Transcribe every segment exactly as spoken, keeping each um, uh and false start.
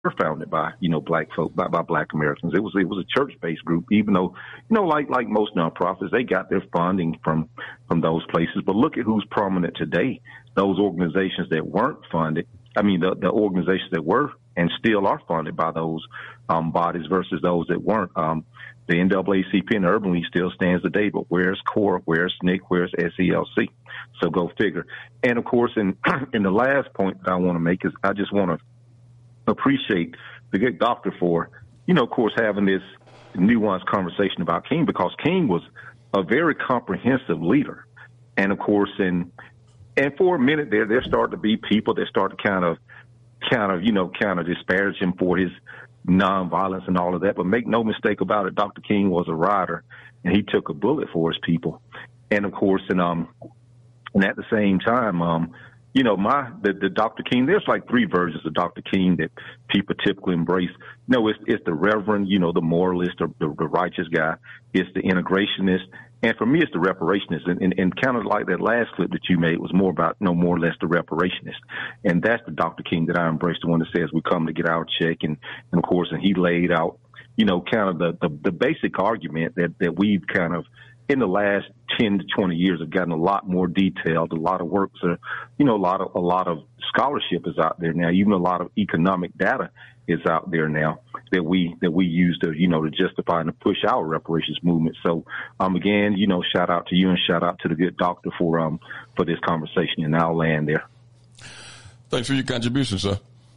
founded by, you know, black folk, by, by black Americans. It was it was a church-based group, even though, you know, like like most nonprofits, they got their funding from from those places. But look at who's prominent today. Those organizations that weren't funded, I mean, the, the organizations that were and still are funded by those um, bodies versus those that weren't. Um, the N double A C P and the Urban League still stands today, but where's CORE, where's S N C C, where's S E L C? So go figure. And, of course, in, in the last point that I want to make is I just want to appreciate the good doctor for, you know, of course, having this nuanced conversation about King, because King was a very comprehensive leader. And, of course, and and for a minute there, there started to be people that started to kind of, kind of, you know, kind of disparage him for his nonviolence and all of that. But make no mistake about it, Doctor King was a rider, and he took a bullet for his people. And, of course, and um, and at the same time, um, you know, my the, the Doctor King, there's like three versions of Doctor King that people typically embrace. No, it's it's the Reverend, you know, the moralist, or the, the righteous guy. It's the integrationist. And for me, it's the reparationist. And, and, and kind of like that last clip that you made was more about, no more or less the reparationist. And that's the Doctor King that I embrace, the one that says we come to get our check. And, and of course, and he laid out, you know, kind of the, the, the basic argument that, that we've kind of, in the last ten to twenty years, have gotten a lot more detailed. A lot of works are, you know, a lot of, a lot of scholarship is out there now. Even a lot of economic data is out there now that we, that we use to, you know, to justify and to push our reparations movement. So, um, again, you know, shout out to you and shout out to the good doctor for, um, for this conversation, and I'll land there. Thanks for your contribution, sir.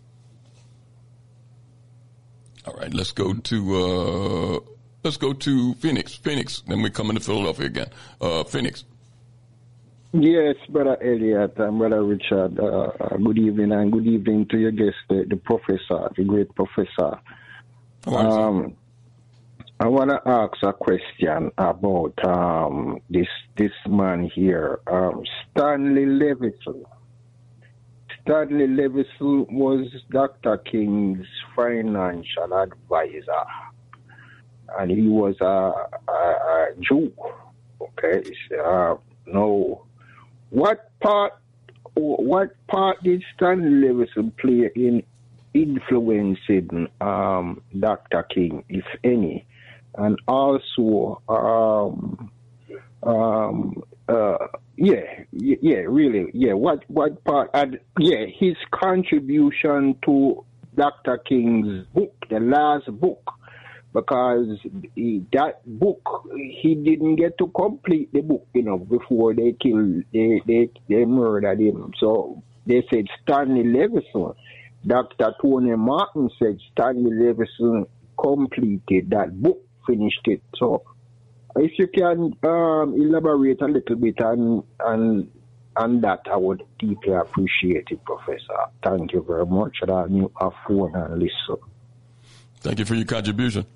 All right, let's go to, uh, Let's go to Phoenix. Phoenix, then we come into Philadelphia again. Uh, Phoenix. Yes, Brother Elliot and Brother Richard. Uh, uh, good evening, and good evening to your guest, the, the professor, the great professor. Um, I want to ask a question about um, this this man here, um, Stanley Levison. Stanley Levison was Doctor King's financial advisor. And he was a, a, a Jew, okay? Uh, no, what part, what part did Stanley Levison play in influencing um, Doctor King, if any? And also, um, um, uh, yeah, yeah, really, yeah. What, what part? And yeah, his contribution to Doctor King's book, the last book. Because he, that book, he didn't get to complete the book, you know, before they killed, they, they, they murdered him. So they said Stanley Levison. Doctor Tony Martin said Stanley Levison completed that book, finished it. So if you can um, elaborate a little bit on, on, on that, I would deeply appreciate it, Professor. Thank you very much. I knew a phone and listen. Thank you for your contribution.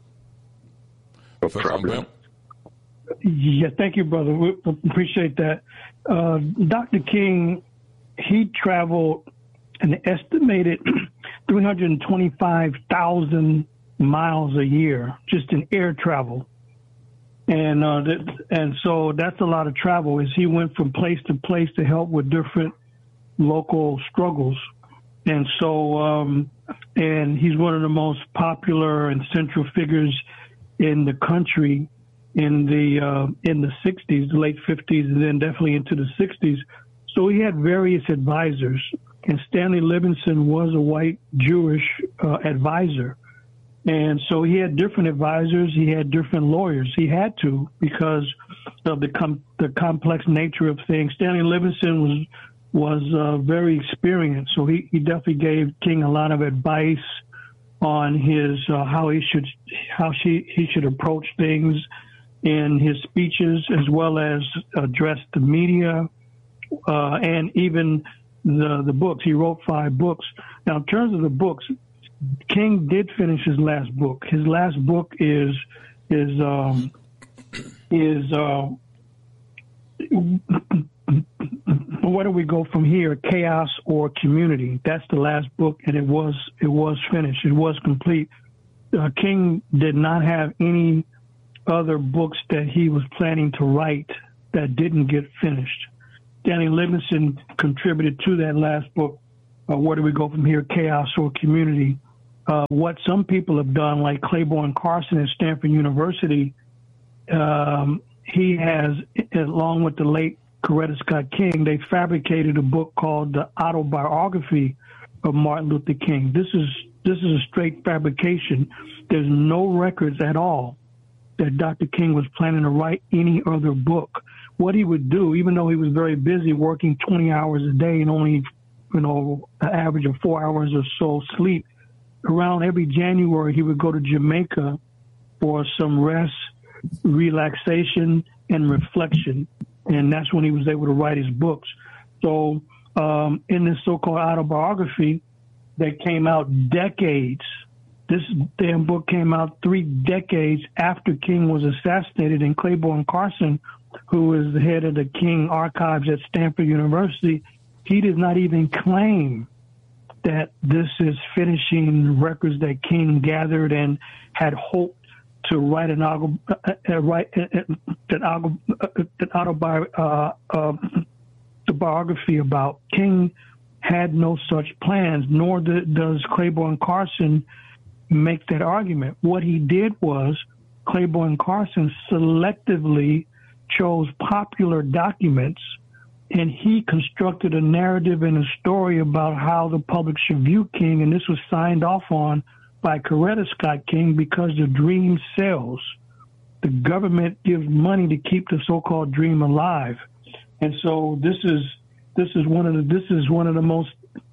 No problem. Yeah, thank you, brother. We appreciate that. Uh, Doctor King, he traveled an estimated three hundred twenty-five thousand miles a year just in air travel. And uh, that, and so that's a lot of travel, as he went from place to place to help with different local struggles. And so, um, and he's one of the most popular and central figures in the country in the uh, in the sixties, the late fifties, and then definitely into the sixties. So he had various advisors, and Stanley Levison was a white Jewish uh, advisor. And so he had different advisors. He had different lawyers. He had to, because of the com- the complex nature of things. Stanley Levison was was uh, very experienced, so he, he definitely gave King a lot of advice on his uh, how he should how she he should approach things in his speeches, as well as address the media uh, and even the the books. He wrote five books. Now, in terms of the books, King did finish his last book. His last book is is um, is uh, where do we go from here? Chaos or Community. That's the last book, and it was it was finished. It was complete. Uh, King did not have any other books that he was planning to write that didn't get finished. Stanley Levison contributed to that last book. Uh, where do we go from here? Chaos or Community. uh, what some people have done, like Claiborne Carson at Stanford University. Um, he has, along with the late Coretta Scott King, they fabricated a book called The Autobiography of Martin Luther King. This is this is a straight fabrication. There's no records at all that Doctor King was planning to write any other book. What he would do, even though he was very busy working twenty hours a day and only, you know, an average of four hours or so sleep, around every January he would go to Jamaica for some rest, relaxation, and reflection. And that's when he was able to write his books. So um, in this so-called autobiography that came out decades, this damn book came out three decades after King was assassinated, and Claiborne Carson, who is the head of the King Archives at Stanford University, he does not even claim that this is finishing records that King gathered and had hoped to write an auto, uh, uh, write uh, that auto, uh, that autobi- uh, uh, the biography about. King had no such plans, nor do, does Claiborne Carson make that argument. What he did was Claiborne Carson selectively chose popular documents, and he constructed a narrative and a story about how the public should view King, and this was signed off on by Coretta Scott King because the dream sells. The government gives money to keep the so-called dream alive, and so this is this is one of the this is one of the most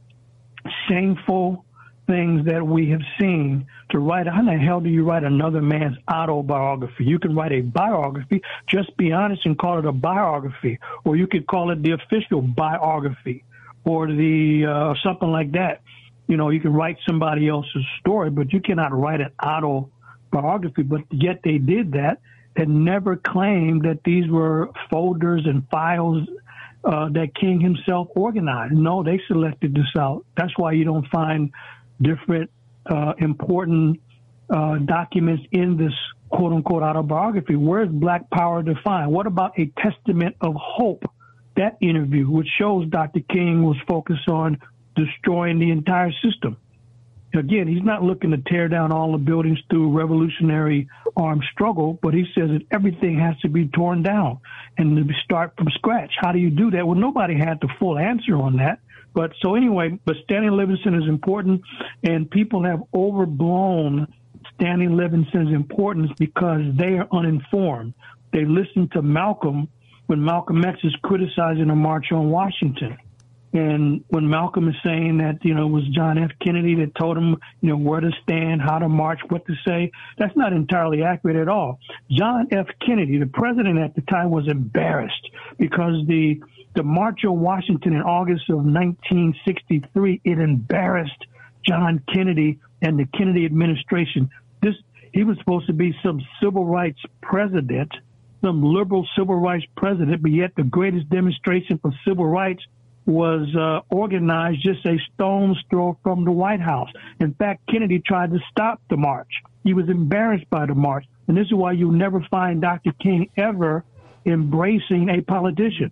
shameful things that we have seen. To write, how the hell do you write another man's autobiography? You can write a biography, just be honest and call it a biography, or you could call it the official biography, or the uh, something like that. You know, you can write somebody else's story, but you cannot write an autobiography. But yet they did that and never claimed that these were folders and files uh, that King himself organized. No, they selected this out. That's why you don't find different uh, important uh, documents in this quote-unquote autobiography. Where's Black Power defined? What about a testament of hope? That interview, which shows Doctor King was focused on destroying the entire system. Again, he's not looking to tear down all the buildings through revolutionary armed struggle, but he says that everything has to be torn down and to start from scratch. How do you do that? Well, nobody had the full answer on that. But so anyway, but Stanley Livingston is important, and people have overblown Stanley Livingston's importance because they are uninformed. They listen to Malcolm when Malcolm X is criticizing the March on Washington. And when Malcolm is saying that, you know, it was John F. Kennedy that told him, you know, where to stand, how to march, what to say, that's not entirely accurate at all. John F. Kennedy, the president at the time, was embarrassed because the the March on Washington in August of nineteen sixty-three, it embarrassed John Kennedy and the Kennedy administration. This he was supposed to be some civil rights president, some liberal civil rights president, but yet the greatest demonstration for civil rights was uh, organized just a stone's throw from the White House. In fact, Kennedy tried to stop the march. He was embarrassed by the march. And this is why you never find Doctor King ever embracing a politician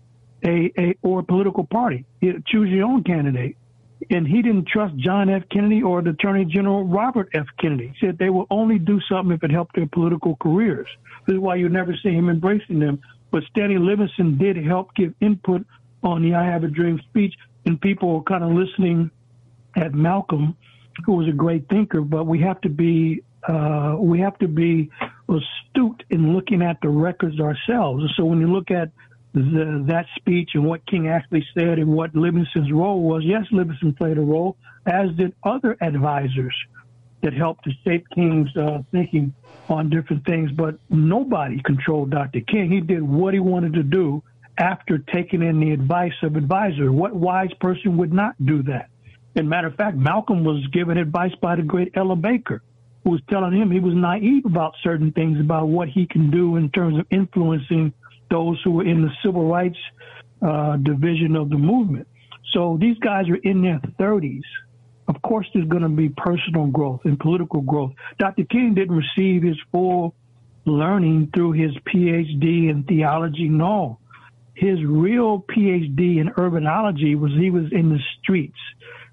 a, a or a political party. You choose your own candidate. And he didn't trust John F. Kennedy or the Attorney General Robert F. Kennedy. He said they will only do something if it helped their political careers. This is why you never see him embracing them. But Stanley Livingston did help give input on the I Have a Dream speech, and people were kind of listening at Malcolm, who was a great thinker. But we have to be uh, we have to be astute in looking at the records ourselves. And so when you look at the, that speech and what King actually said and what Livingston's role was, yes, Livingston played a role, as did other advisors that helped to shape King's uh, thinking on different things. But nobody controlled Doctor King. He did what he wanted to do after taking in the advice of advisors. What wise person would not do that? And matter of fact, Malcolm was given advice by the great Ella Baker, who was telling him he was naive about certain things, about what he can do in terms of influencing those who were in the civil rights uh, division of the movement. So these guys are in their thirties. Of course, there's going to be personal growth and political growth. Doctor King didn't receive his full learning through his P H D in theology. No. His real P H D in urbanology was he was in the streets.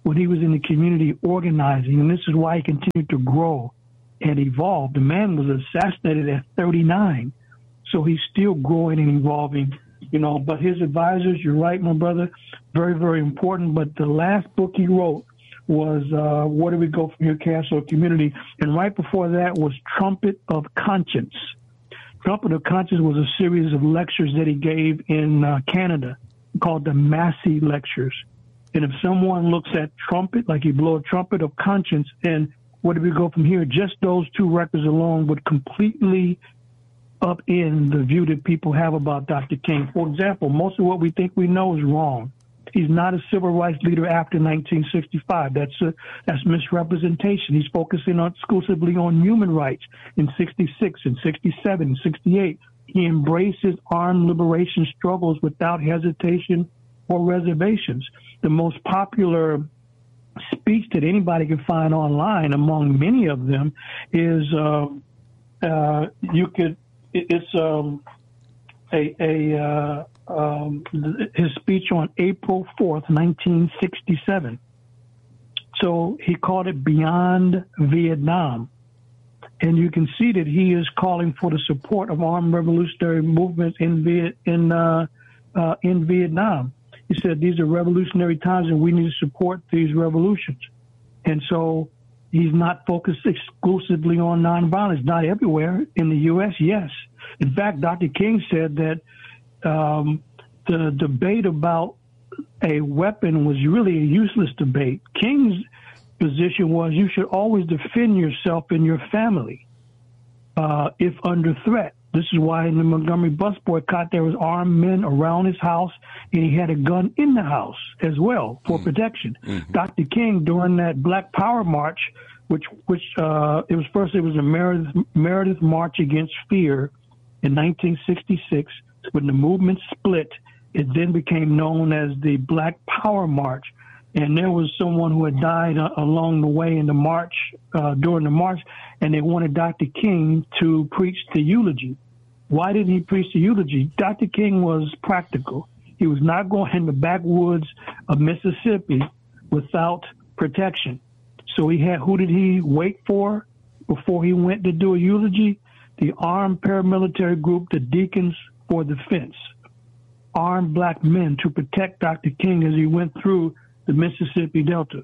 when he was in the community organizing, and this is why he continued to grow and evolve. The man was assassinated at thirty-nine, so he's still growing and evolving, you know. But his advisors, you're right, my brother, very, very important. But the last book he wrote was uh, Where Do We Go From Here, Castle Community? And right before that was Trumpet of Conscience. Trumpet of Conscience was a series of lectures that he gave in uh, Canada called the Massey Lectures. And if someone looks at trumpet, like you blow a trumpet of conscience, and where do we go from here? Just those two records alone would completely upend the view that people have about Doctor King. For example, most of what we think we know is wrong. He's not a civil rights leader after nineteen sixty-five. That's a, that's misrepresentation. He's focusing on exclusively on human rights in sixty-six and sixty-seven and sixty-eight. He embraces armed liberation struggles without hesitation or reservations. The most popular speech that anybody can find online, among many of them, is uh, uh, you could. It's um, a, a uh, um, his speech on April fourth, nineteen sixty-seven. So he called it Beyond Vietnam. And you can see that he is calling for the support of armed revolutionary movements in Viet, in uh, uh, in Vietnam. He said these are revolutionary times and we need to support these revolutions. And so he's not focused exclusively on nonviolence, not everywhere. In the U S, yes. In fact, Doctor King said that um, the debate about a weapon was really a useless debate. King's position was you should always defend yourself and your family uh, if under threat. This is why in the Montgomery bus boycott, there was armed men around his house, and he had a gun in the house as well for mm-hmm. protection. Mm-hmm. Doctor King, during that Black Power March, which which uh, it was first, it was a Meredith, Meredith March Against Fear in nineteen sixty-six. When the movement split, it then became known as the Black Power March. And there was someone who had died uh, along the way in the march, uh, during the march, and they wanted Doctor King to preach the eulogy. Why didn't he preach the eulogy? Doctor King was practical. He was not going in the backwoods of Mississippi without protection. So he had, who did he wait for before he went to do a eulogy? The armed paramilitary group, the Deacons for Defense, armed black men to protect Doctor King as he went through the Mississippi Delta.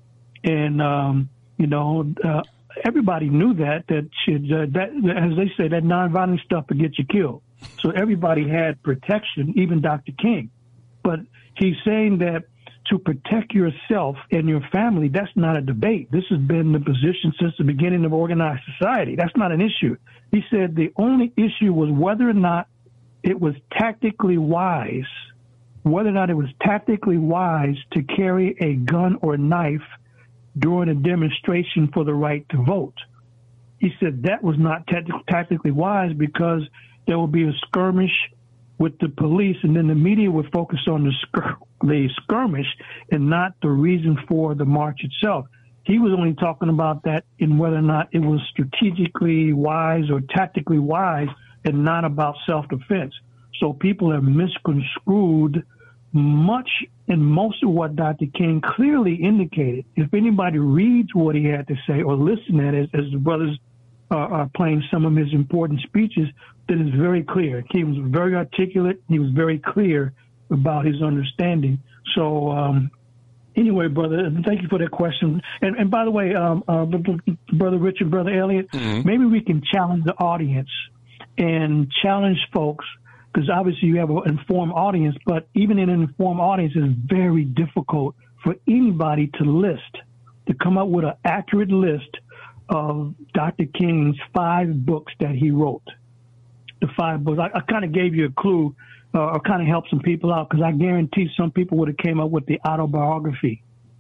And, um, you know, uh, everybody knew that, that, should, uh, that, as they say, that nonviolent stuff would get you killed. So everybody had protection, even Doctor King. But he's saying that to protect yourself and your family, that's not a debate. This has been the position since the beginning of organized society. That's not an issue. He said the only issue was whether or not it was tactically wise whether or not it was tactically wise to carry a gun or knife during a demonstration for the right to vote. He said that was not t- tactically wise because there would be a skirmish with the police, and then the media would focus on the, skir- the skirmish and not the reason for the march itself. He was only talking about that in whether or not it was strategically wise or tactically wise and not about self-defense. So people have misconstrued much and most of what Doctor King clearly indicated. If anybody reads what he had to say or listen at it, as the brothers uh, are playing some of his important speeches, then it's very clear. He was very articulate. He was very clear about his understanding. So um, anyway, brother, thank you for that question. And, and by the way, um, uh, Brother Richard, Brother Elliot, mm-hmm. maybe we can challenge the audience and challenge folks, because obviously you have an informed audience, but even in an informed audience, it's very difficult for anybody to list, to come up with an accurate list of Doctor King's five books that he wrote. The five books. I, I kind of gave you a clue, uh, or kind of helped some people out, because I guarantee some people would have came up with the autobiography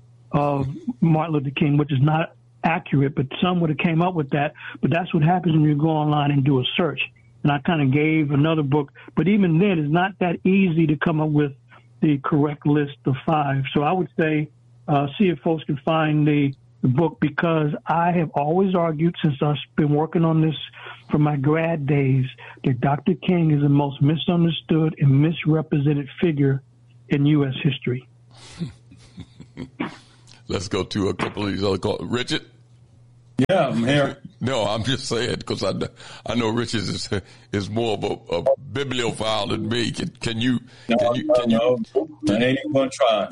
of Martin Luther King, which is not accurate, but some would have came up with that. But that's what happens when you go online and do a search. And I kind of gave another book, but even then, it's not that easy to come up with the correct list of five. So I would say, uh, see if folks can find the, the book, because I have always argued, since I've been working on this from my grad days, that Doctor King is the most misunderstood and misrepresented figure in U S history. Let's go to a couple of these other calls. Richard? Yeah, I'm here. No, I'm just saying because I, I know Richard is is more of a, a bibliophile than me. Can, can you? No, can you? no, Can you? no. I ain't even gonna try.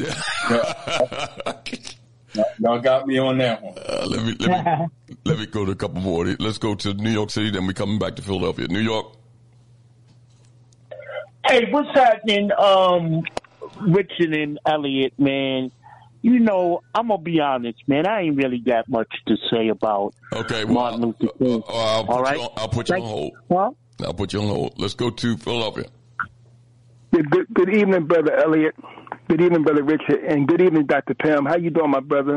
Y'all got me on that one. Uh, let me let me let me go to a couple more. Let's go to New York City, then we coming back to Philadelphia. New York. Hey, what's happening, um, Richard and Elliot, man? You know, I'm going to be honest, man. I ain't really got much to say about okay, well, Martin Luther King. Uh, uh, I'll put All right? you on, I'll put you like, on hold. Huh? I'll put you on hold. Let's go to Philadelphia. Good, good evening, Brother Elliot. Good evening, Brother Richard. And good evening, Doctor Pam. How you doing, my brother?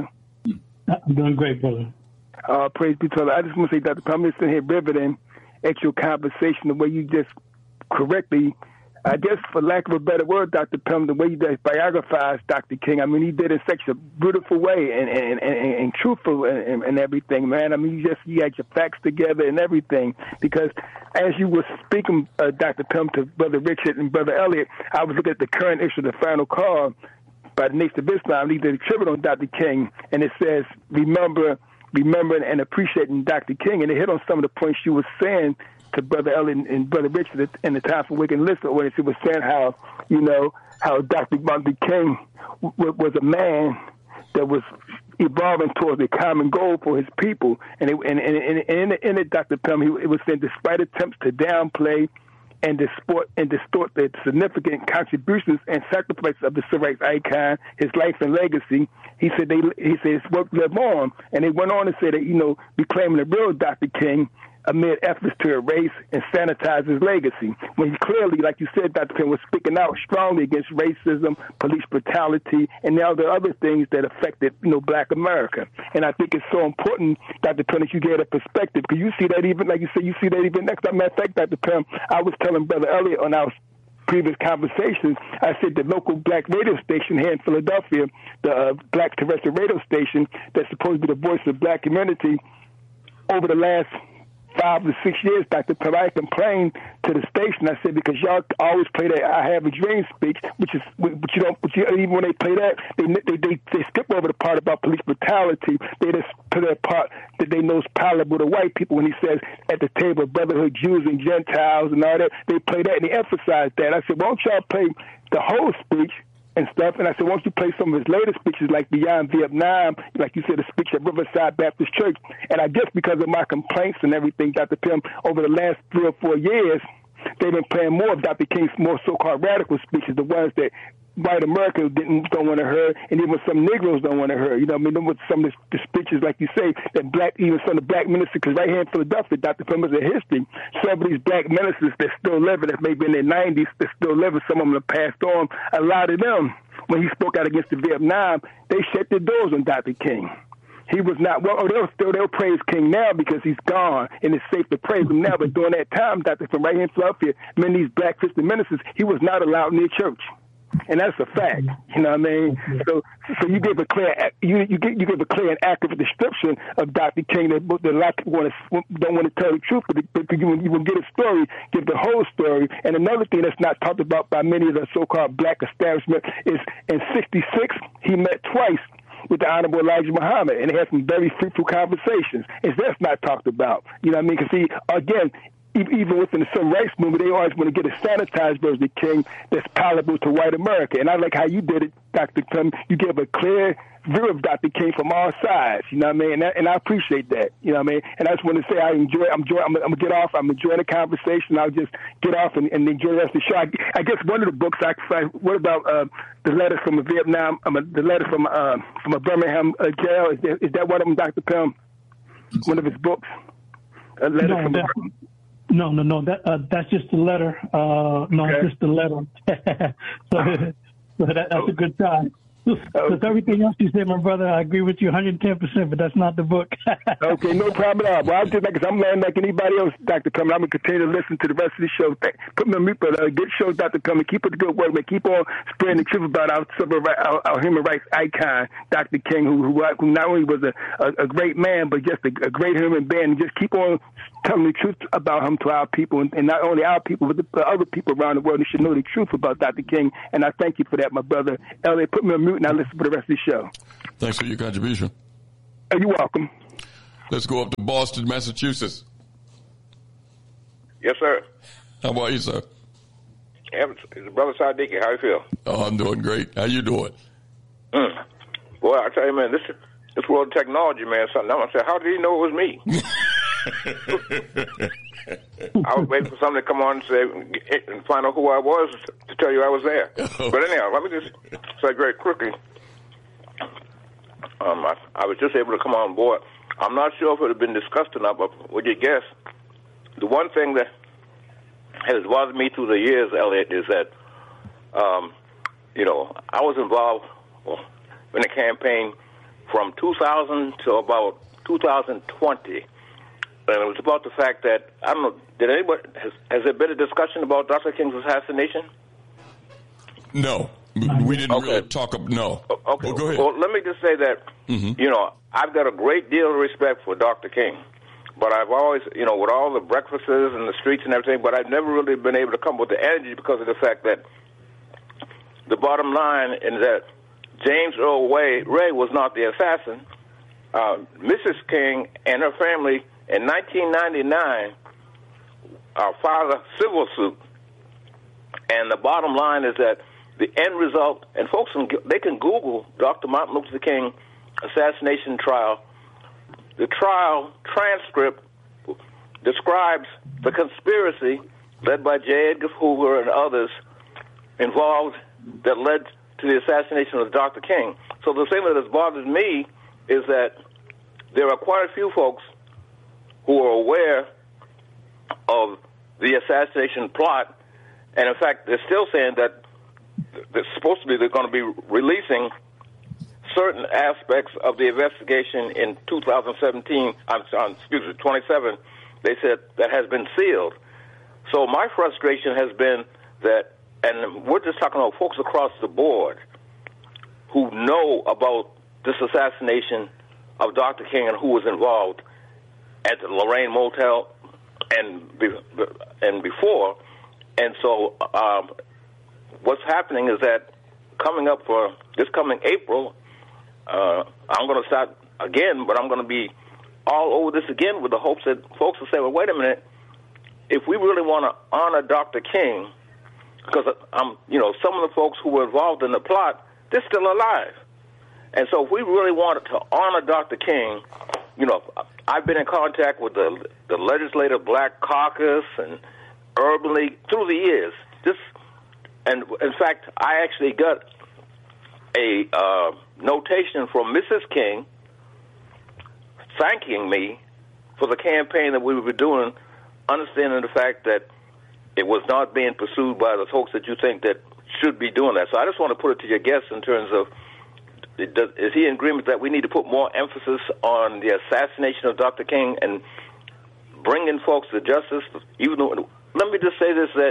I'm doing great, brother. Uh, praise be to Allah. I just want to say, Doctor Pam, I'm sitting here riveting at your conversation, the way you just correctly, I guess, for lack of a better word, Doctor Pam, the way you just biographized Doctor King. I mean, he did it in such a beautiful way and and, and, and truthful and, and everything, man. I mean, you just you had your facts together and everything. Because as you were speaking, uh, Doctor Pam, to Brother Richard and Brother Elliot, I was looking at the current issue of the Final Call by the Nation of Islam. He did a tribute on Doctor King, and it says, remember, remembering and appreciating Doctor King. And it hit on some of the points you were saying to Brother Elliot and Brother Richard in the Time for Waking Listener, where he was saying how, you know, how Doctor Martin Luther King w- was a man that was evolving towards a common goal for his people. And, it, and, and, and, and in, it, in it, Doctor Pam, he it was saying, despite attempts to downplay and distort, and distort the significant contributions and sacrifices of the civil rights icon, his life and legacy, he said they he said his work lived on. And they went on to say that, you know, reclaiming the real Doctor King amid efforts to erase and sanitize his legacy. When he clearly, like you said, Doctor King was speaking out strongly against racism, police brutality, and all the other things that affected, you know, Black America. And I think it's so important, Doctor Pam, that you get a perspective, because you see that even, like you said, you see that even next time. Matter of fact, Doctor Pam, I was telling Brother Elliot on our previous conversations, I said the local black radio station here in Philadelphia, the uh, Black Terrestrial Radio Station, that's supposed to be the voice of the Black community, over the last five to six years, Doctor Pam, I complained to the station. I said, because y'all always play that "I Have a Dream" speech, which is, but you don't, but you, even when they play that, they, they they they skip over the part about police brutality. They just put that part that they know is palatable to white people when he says at the table, brotherhood, Jews and Gentiles and all that. They play that and they emphasize that. I said, why don't y'all play the whole speech and stuff? And I said, why don't you play some of his later speeches like Beyond Vietnam, like you said, a speech at Riverside Baptist Church. And I guess because of my complaints and everything, Doctor Pam, over the last three or four years, they've been playing more of Doctor King's more so-called radical speeches, the ones that white America didn't don't want to hear, and even some Negroes don't want to hear. You know, I mean, with some of the, the speeches, like you say, that black, even some of the black ministers, because right here in Philadelphia, Doctor Pam, is a history. Some of these black ministers that still living, that maybe in their nineties, that still living, some of them have passed on. A lot of them, when he spoke out against the Vietnam, they shut their doors on Doctor King. He was not, well, oh, they'll still, they'll praise King now because he's gone, and it's safe to praise him now. But during that time, Doctor Pam, right here in Philadelphia, many of these black Christian ministers, he was not allowed near church. And that's a fact, you know what I mean? So, so you give a clear, you you give, you give a clear and accurate description of Doctor King that, that a lot of people want to, don't want to tell the truth, but, but you, you will get a story, give the whole story. And another thing that's not talked about by many of the so-called black establishment is in sixty-six he met twice with the Honorable Elijah Muhammad, and they had some very fruitful conversations. And that's not talked about, you know what I mean? Because see, again, even within the civil rights movement, they always want to get a sanitized version of King that's palatable to white America. And I like how you did it, Doctor Clem. You give a clear view of Doctor King from all sides. You know what I mean? And, that, and I appreciate that. You know what I mean? And I just want to say I enjoy. I'm enjoy. I'm, I'm gonna get off. I'm enjoying the conversation. I'll just get off and, and enjoy the rest of the show. I, I guess one of the books I. What about uh, the letter from a Vietnam? Um, the letter from uh, from a Birmingham uh, jail. Is that, is that one of them, Doctor Clem? One of his books. A letter no, from. That- a, No, no, no. That uh, that's just the letter. Uh, no, okay. it's just the letter. so, so that, that's a good time. Because everything else you said, my brother, I agree with you one hundred ten percent, but that's not the book. Okay, no problem at all. Well, I'm just like, I'm learning like anybody else, Doctor Cummings. I'm going to continue to listen to the rest of the show. Put me on mute, but uh, good show, Doctor Cummings. Keep up the good work, man. Keep on spreading the truth about our civil rights, our, our human rights icon, Doctor King, who, who, who not only was a, a, a great man, but just a, a great human being. And just keep on telling the truth about him to our people, and, and not only our people, but the, the other people around the world. They should know the truth about Doctor King. And I thank you for that, my brother. Elliot, put me on mute. and I listen for the rest of the show. Thanks for your contribution. Uh, you're welcome. Let's go up to Boston, Massachusetts. Yes, sir. How about you, sir? It's Brother Sadiq. How you feel? Oh, I'm doing great. How you doing? Mm. Boy, I tell you, man, this this world of technology, man, something. I'm gonna say, how did he know it was me? I was waiting for somebody to come on and say and find out who I was to tell you I was there. But anyhow, let me just say very quickly. Um, I, I was just able to come on board. I'm not sure if it had been discussed or not, but would you guess? The one thing that has bothered me through the years, Elliot, is that, um, you know, I was involved well, in a campaign from two thousand to about two thousand twenty. And it was about the fact that, I don't know, did anybody, has, has there been a discussion about Doctor King's assassination? No. We didn't okay. really talk about, no. Okay. Well, go ahead. Well, let me just say that, mm-hmm. you know, I've got a great deal of respect for Doctor King. But I've always, you know, with all the breakfasts and the streets and everything, but I've never really been able to come with the energy because of the fact that the bottom line is that James Earl Ray, Ray was not the assassin. Uh, Missus King and her family in nineteen ninety-nine uh, filed a civil suit. And the bottom line is that the end result, and folks, can, they can Google Doctor Martin Luther King assassination trial. The trial transcript describes the conspiracy led by J. Edgar Hoover and others involved that led to the assassination of Doctor King. So the thing that has bothered me is that there are quite a few folks who are aware of the assassination plot, and in fact, they're still saying that they're supposed to be they're going to be releasing certain aspects of the investigation in two thousand seventeen, I'm sorry, excuse me, twenty-seven, they said that has been sealed. So my frustration has been that, and we're just talking about folks across the board who know about this assassination of Doctor King and who was involved at the Lorraine Motel and and before. And so um, what's happening is that coming up for this coming April, Uh, I'm going to start again, but I'm going to be all over this again with the hopes that folks will say, well, wait a minute, if we really want to honor Doctor King, because I'm, you know, some of the folks who were involved in the plot, they're still alive. And so if we really wanted to honor Doctor King, you know, I've been in contact with the, the Legislative Black Caucus and Urban League through the years. This, and in fact, I actually got a uh, notation from Missus King thanking me for the campaign that we were doing, understanding the fact that it was not being pursued by the folks that you think that should be doing that. So I just want to put it to your guests in terms of, is he in agreement that we need to put more emphasis on the assassination of Doctor King and bringing folks to justice? Even though, let me just say this, that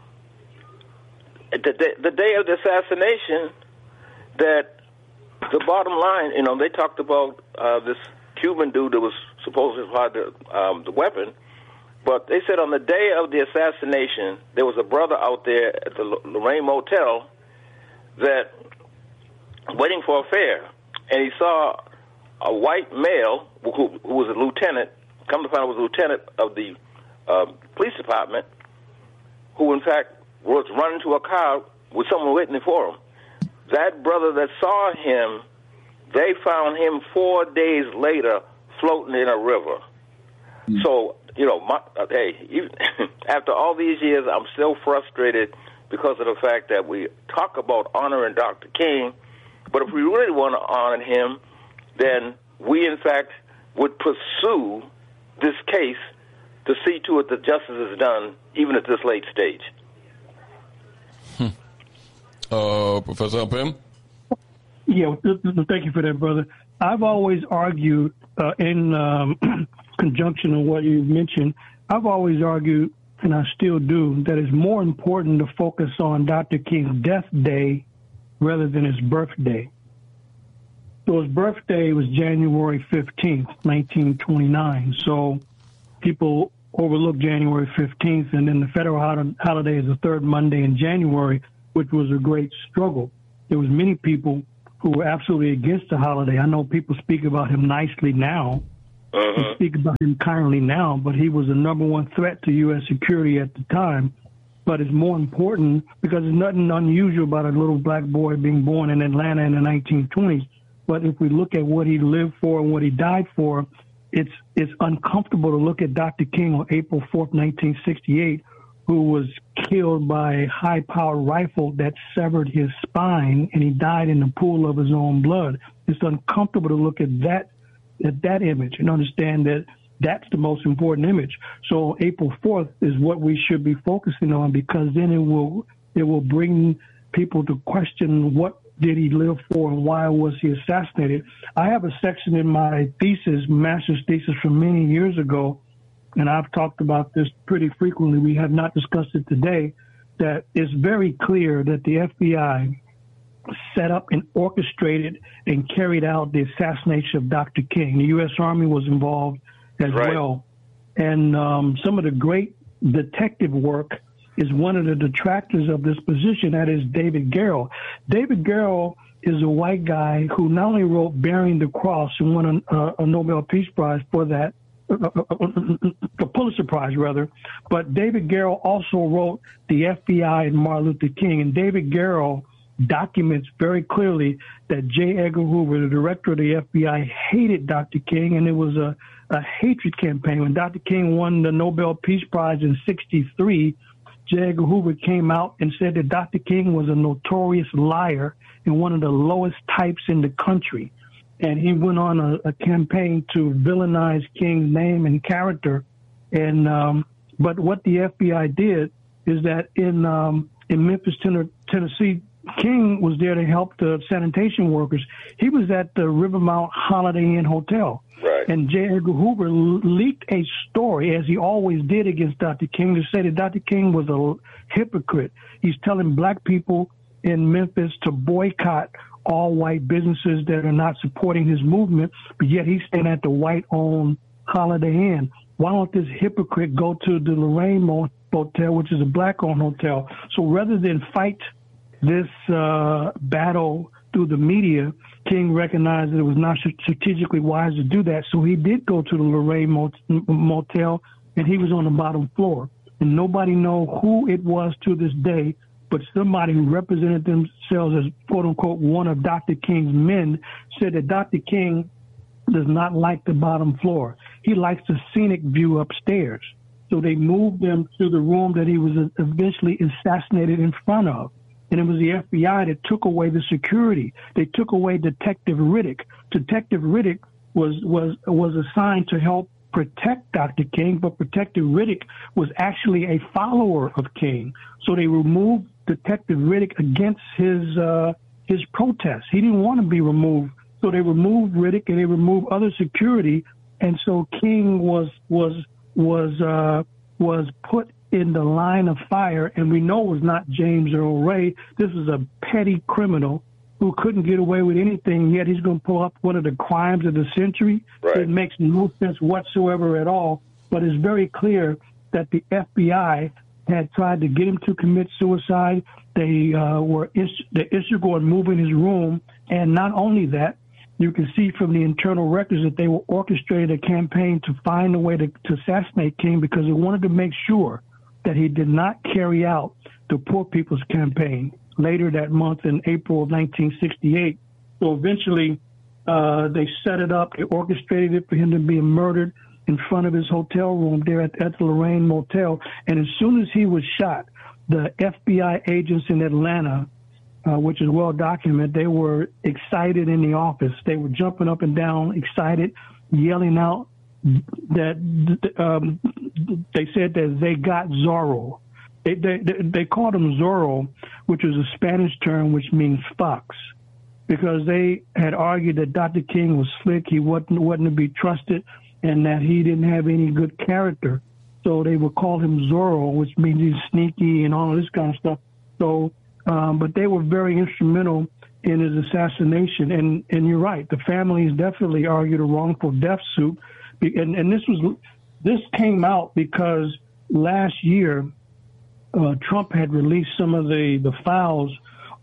the day, the day of the assassination, that the bottom line, you know, they talked about uh, this Cuban dude that was supposed to have the, um, the weapon, but they said on the day of the assassination, there was a brother out there at the Lorraine Motel that waiting for a fare, and he saw a white male who, who was a lieutenant, come to find out was a lieutenant of the uh, police department, who in fact was running to a car with someone waiting for him. That brother that saw him, they found him four days later floating in a river. Mm. So, you know, my, uh, hey, even, after all these years, I'm still frustrated because of the fact that we talk about honoring Doctor King, but if we really want to honor him, then we, in fact, would pursue this case to see to it that justice is done, even at this late stage. Hmm. Uh, Professor Alpem? Yeah, thank you for that, brother. I've always argued uh, in um, conjunction with what you mentioned, I've always argued, and I still do, that it's more important to focus on Doctor King's death day rather than his birthday. So his birthday was January fifteenth, nineteen twenty-nine. So people overlook January fifteenth, and then the federal holiday is the third Monday in January, which was a great struggle. There was many people who were absolutely against the holiday. I know people speak about him nicely now, uh-huh. and speak about him kindly now, but he was the number one threat to U S security at the time. But it's more important because there's nothing unusual about a little black boy being born in Atlanta in the nineteen twenties. But if we look at what he lived for and what he died for, it's it's uncomfortable to look at Doctor King on April fourth, nineteen sixty-eight, who was killed by a high-powered rifle that severed his spine, and he died in the pool of his own blood. It's uncomfortable to look at that at that image and understand that that's the most important image. So April fourth is what we should be focusing on, because then it will it will bring people to question what did he live for and why was he assassinated. I have a section in my thesis, master's thesis from many years ago, and I've talked about this pretty frequently. We have not discussed it today, that it's very clear that the F B I set up and orchestrated and carried out the assassination of Doctor King. The U S Army was involved as right. well. And um, some of the great detective work is one of the detractors of this position, that is David Garrow. David Garrow is a white guy who not only wrote Bearing the Cross and won a, a Nobel Peace Prize for that, a Pulitzer Prize rather, but David Garrow also wrote The F B I and Martin Luther King. And David Garrow documents very clearly that J. Edgar Hoover, the director of the F B I, hated Doctor King, and it was a, a hatred campaign. When Doctor King won the Nobel Peace Prize in sixty-three, J. Edgar Hoover came out and said that Doctor King was a notorious liar and one of the lowest types in the country. And he went on a, a campaign to villainize King's name and character. And um, but what the F B I did is that in um, in Memphis, Tennessee, King was there to help the sanitation workers. He was at the Rivermount Holiday Inn Hotel. Right. And J. Edgar Hoover leaked a story, as he always did, against Doctor King, to say that Doctor King was a hypocrite. He's telling black people in Memphis to boycott all white businesses that are not supporting his movement, but yet he's staying at the white-owned Holiday Inn. Why don't this hypocrite go to the Lorraine Motel, which is a black-owned hotel? So rather than fight this uh, battle through the media, King recognized that it was not strategically wise to do that. So he did go to the Lorraine Motel, and he was on the bottom floor. And nobody knows who it was to this day, but somebody who represented themselves as, quote-unquote, one of Doctor King's men said that Doctor King does not like the bottom floor. He likes the scenic view upstairs. So they moved him to the room that he was eventually assassinated in front of. And it was the F B I that took away the security. They took away Detective Riddick. Detective Riddick was was was assigned to help protect Doctor King, but Detective Riddick was actually a follower of King. So they removed Detective Riddick against his uh, his protest. He didn't want to be removed, so they removed Riddick and they removed other security. And so King was was was uh, was put in the line of fire, and we know it was not James Earl Ray. This is a petty criminal who couldn't get away with anything, yet he's going to pull up one of the crimes of the century. Right. It makes no sense whatsoever at all, but it's very clear that the F B I had tried to get him to commit suicide. They uh, were is- the integral in moving his room, and not only that, you can see from the internal records that they were orchestrating a campaign to find a way to, to assassinate King, because they wanted to make sure that he did not carry out the Poor People's Campaign later that month in April of nineteen sixty-eight. So eventually uh, they set it up, they orchestrated it for him to be murdered in front of his hotel room there at, at the Lorraine Motel. And as soon as he was shot, the F B I agents in Atlanta, uh, which is well documented, they were excited in the office. They were jumping up and down, excited, yelling out that um, they said that they got Zorro. They, they, they called him Zorro, which is a Spanish term which means fox, because they had argued that Doctor King was slick, he wasn't, wasn't to be trusted, and that he didn't have any good character. So they would call him Zorro, which means he's sneaky and all of this kind of stuff. So, um, but they were very instrumental in his assassination. And, and you're right, the families definitely argued a wrongful death suit. And, and this was this came out because last year uh, Trump had released some of the, the files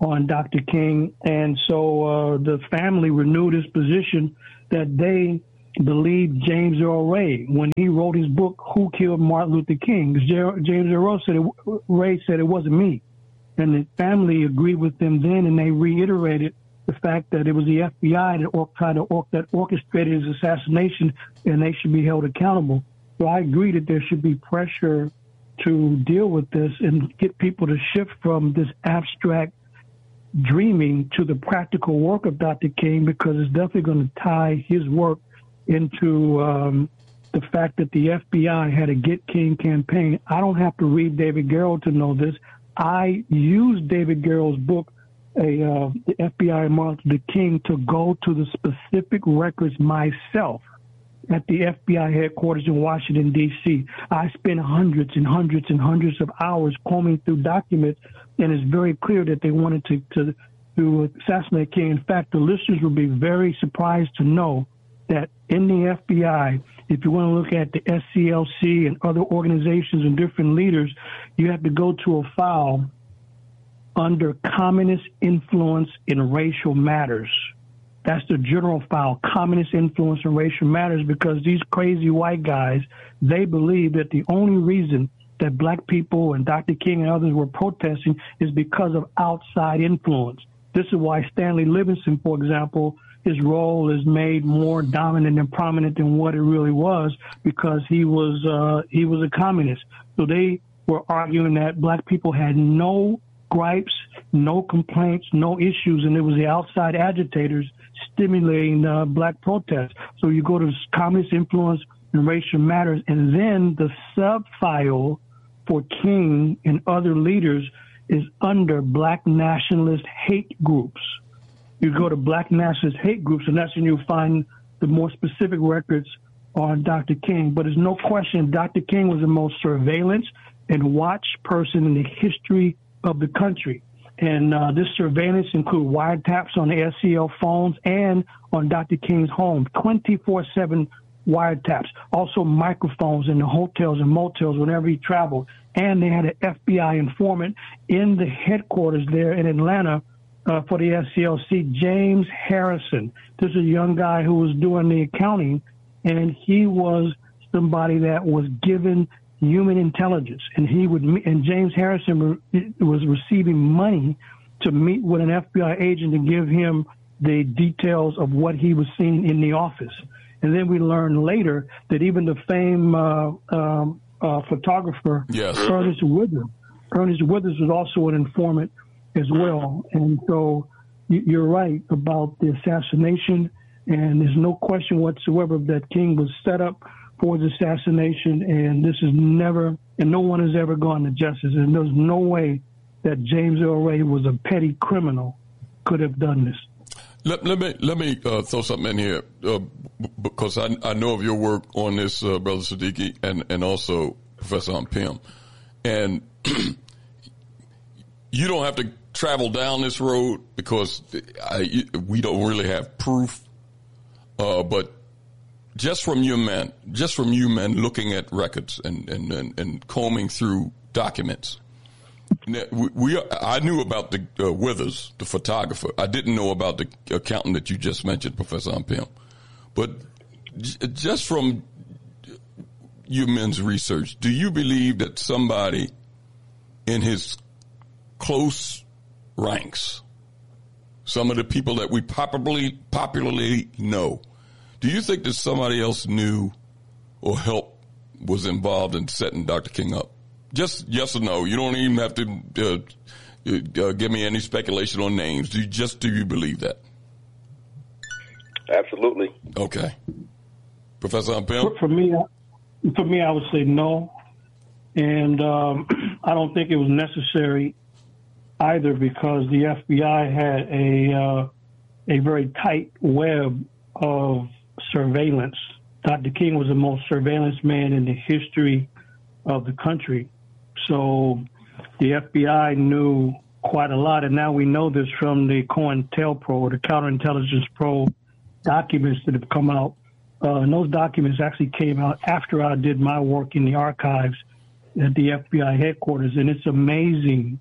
on Doctor King. And so uh, the family renewed his position that they believed James Earl Ray when he wrote his book, Who Killed Martin Luther King? James Earl Ray said, it, Ray said it wasn't me. And the family agreed with them then, and they reiterated the fact that it was the F B I that, or, tried to, or, that orchestrated his assassination, and they should be held accountable. So I agree that there should be pressure to deal with this and get people to shift from this abstract dreaming to the practical work of Doctor King, because it's definitely going to tie his work into um, the fact that the F B I had a Get King campaign. I don't have to read David Garrow to know this. I used David Garrow's book, a, uh, the F B I and Martin Luther King, to go to the specific records myself at the F B I headquarters in Washington, D C I spent hundreds and hundreds and hundreds of hours combing through documents, and it's very clear that they wanted to, to, to assassinate King. In fact, the listeners will be very surprised to know that in the F B I, if you want to look at the S C L C and other organizations and different leaders, you have to go to a file under communist influence in racial matters. That's the general file, communist influence in racial matters, because these crazy white guys, they believe that the only reason that black people and Doctor King and others were protesting is because of outside influence. This is why Stanley Livingston, for example, his role is made more dominant and prominent than what it really was, because he was uh, he was a communist. So they were arguing that black people had no gripes, no complaints, no issues, and it was the outside agitators stimulating uh, black protests. So you go to communist influence and racial matters, and then the sub-file for King and other leaders is under black nationalist hate groups. You go to black nationalist hate groups, and that's when you'll find the more specific records on Doctor King. But there's no question Doctor King was the most surveillance and watched person in the history of the country. And uh, this surveillance includes wiretaps on the S C L phones and on Doctor King's home, twenty-four seven wiretaps, also microphones in the hotels and motels whenever he traveled. And they had an F B I informant in the headquarters there in Atlanta uh, for the S C L C, James Harrison. This is a young guy who was doing the accounting, and he was somebody that was given human intelligence, and he would and James Harrison was receiving money to meet with an F B I agent to give him the details of what he was seeing in the office. And then we learned later that even the famed uh, um, uh, photographer yes. Ernest Withers, Ernest Withers was also an informant as well. And so you're right about the assassination, and there's no question whatsoever that King was set up for his assassination, and this is never, and no one has ever gone to justice. And there's no way that James Earl Ray was a petty criminal could have done this. Let, let me let me uh, throw something in here uh, because I, I know of your work on this, uh, Brother Siddiqui, and, and also Professor Ampim. And you don't have to travel down this road because I, we don't really have proof, uh, but just from you men, just from you men looking at records and, and, and, and combing through documents, we, we I knew about the uh, Withers, the photographer. I didn't know about the accountant that you just mentioned, Professor Ampim. But j- just from you men's research, do you believe that somebody in his close ranks, some of the people that we popularly popularly know, do you think that somebody else knew or helped, was involved in setting Doctor King up? Just yes or no. You don't even have to uh, uh, give me any speculation on names. Do you just do you believe that? Absolutely. Okay, Professor Ampim? For, for me, for me, I would say no, and um, I don't think it was necessary either, because the F B I had a uh, a very tight web of surveillance. Doctor King was the most surveillance man in the history of the country. So the F B I knew quite a lot, and now we know this from the COINTELPRO, the Counterintelligence Pro documents that have come out. Uh, and those documents actually came out after I did my work in the archives at the F B I headquarters, and it's amazing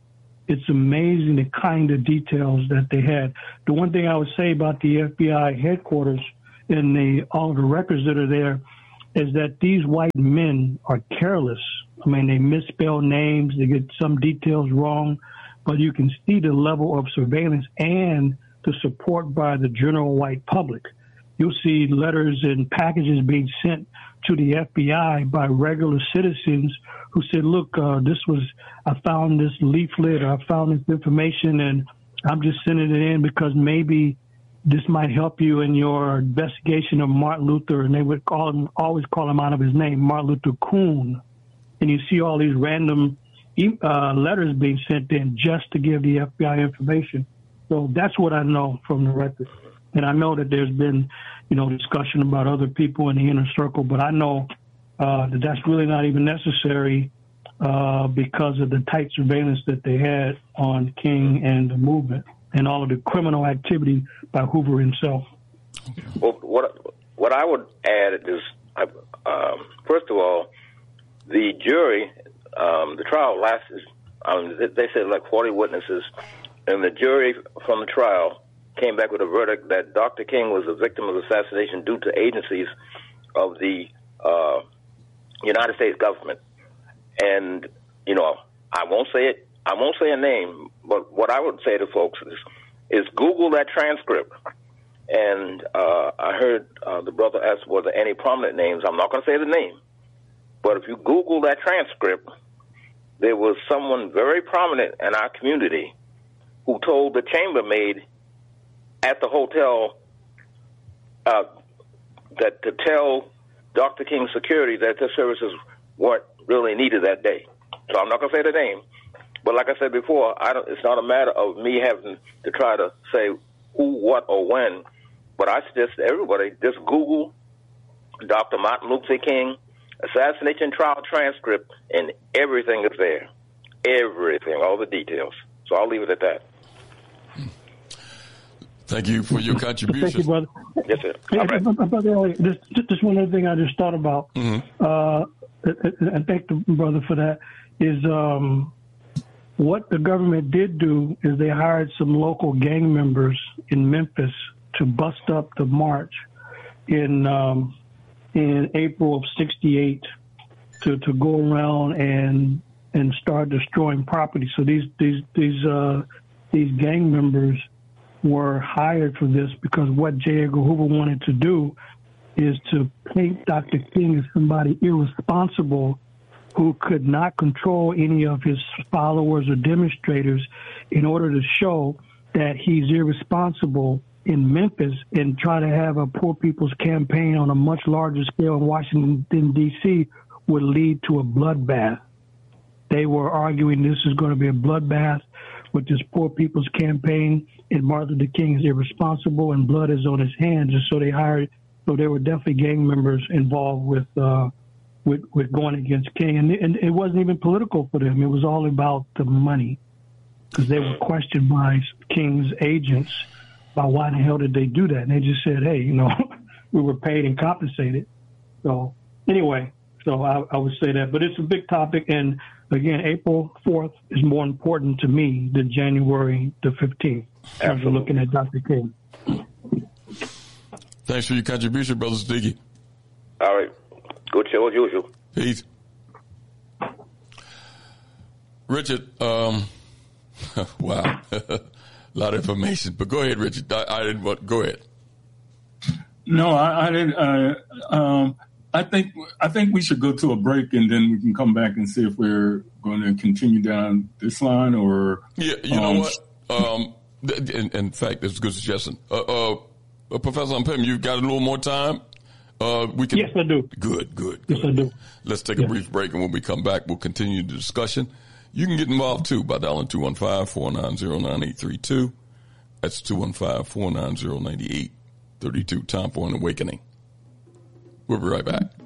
it's amazing the kind of details that they had. The one thing I would say about the F B I headquarters and the all of the records that are there is that these white men are careless. I mean, they misspell names, they get some details wrong, but you can see the level of surveillance and the support by the general white public. You'll see letters and packages being sent to the F B I by regular citizens who said, look, uh, this was, I found this leaflet, or I found this information, and I'm just sending it in because maybe this might help you in your investigation of Martin Luther. And they would call him, always call him out of his name, Martin Luther Kuhn. And you see all these random uh, letters being sent in just to give the F B I information. So that's what I know from the record. And I know that there's been, you know, discussion about other people in the inner circle, but I know uh, that that's really not even necessary uh, because of the tight surveillance that they had on King and the movement and all of the criminal activity by Hoover himself. Well, what what I would add is, um, first of all, the jury, um, the trial lasted, um, they said like forty witnesses, and the jury from the trial came back with a verdict that Doctor King was a victim of assassination due to agencies of the uh, United States government. And, you know, I won't say it, I won't say a name, but what I would say to folks is, is Google that transcript. And uh, I heard uh, the brother ask, were there any prominent names? I'm not going to say the name. But if you Google that transcript, there was someone very prominent in our community who told the chambermaid at the hotel uh, that to tell Doctor King's security that their services weren't really needed that day. So I'm not going to say the name. But like I said before, I don't, it's not a matter of me having to try to say who, what, or when. But I suggest to everybody, just Google Doctor Martin Luther King assassination trial transcript, and everything is there. Everything, all the details. So I'll leave it at that. Thank you for your contribution. Thank you, brother. Yes, sir. Hey, All right. brother, just, just one other thing I just thought about, mm-hmm. uh, and thank the brother for that, is um, what the government did do is they hired some local gang members in Memphis to bust up the march in um, in April of sixty-eight to, to go around and and start destroying property. So these these these uh, these gang members were hired for this because what J. Edgar Hoover wanted to do is to paint Doctor King as somebody irresponsible who could not control any of his followers or demonstrators in order to show that he's irresponsible in Memphis and try to have a poor people's campaign on a much larger scale in Washington, D C would lead to a bloodbath. They were arguing this is going to be a bloodbath with this poor people's campaign, and Martin Luther King is irresponsible and blood is on his hands. And so they hired, so there were definitely gang members involved with uh, with, with going against King. And, and it wasn't even political for them. It was all about the money because they were questioned by King's agents about why the hell did they do that. And they just said, hey, you know, we were paid and compensated. So anyway, so I, I would say that. But it's a big topic. And again, April fourth is more important to me than January the fifteenth. After looking at Doctor King. Thanks for your contribution, Brother Stiggy. All right. Good show as usual. Peace. Richard, um, wow. A lot of information. But go ahead, Richard. I, I didn't want, go ahead. No, I, I didn't. Uh, um, I think I think we should go to a break and then we can come back and see if we're going to continue down this line or. Yeah, you um, know what? Um, in, in fact, that's a good suggestion. Uh, uh, uh, Professor Ampim, you've got a little more time? Uh, we can. Yes, I do. Good, good, Yes, good. I do. Let's take a yes. brief break, and when we come back, we'll continue the discussion. You can get involved, too, by dialing two one five, four nine zero, nine eight three two. That's two one five, four nine zero, nine eight three two. Time for an awakening. We'll be right back.